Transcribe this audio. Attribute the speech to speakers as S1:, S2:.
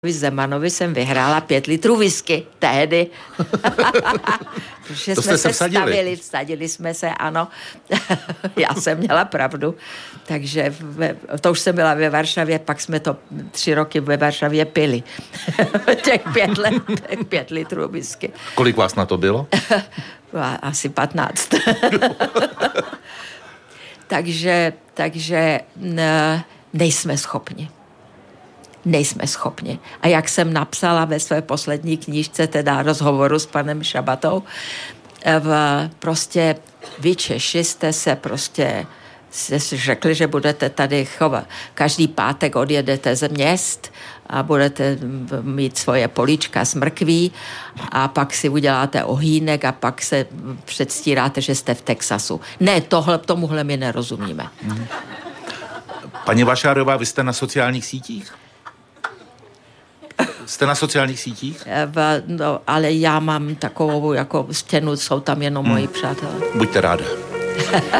S1: Zemanovi jsem vyhrála 5 litrů whisky tehdy. Protože
S2: to
S1: jsme se
S2: vsadili
S1: jsme se, ano. Já jsem měla pravdu. Takže to už jsem byla ve Varšavě, pak jsme to 3 roky ve Varšavě pili. Těch 5 litrů whisky.
S2: Kolik vás na to bylo?
S1: Asi 15. takže nejsme schopni. A jak jsem napsala ve své poslední knížce, teda rozhovoru s panem Šabatou, prostě vy Češi jste si řekli, že budete tady chovat. Každý pátek odjedete ze měst a budete mít svoje políčka s mrkví a pak si uděláte ohýnek a pak se předstíráte, že jste v Texasu. Ne, tomuhle my nerozumíme.
S2: Paní Vašárová, vy jste na sociálních sítích? Jste na sociálních sítích?
S1: No, ale já mám takovou jako stěnu, jsou tam jenom moji přátelé.
S2: Buďte ráda.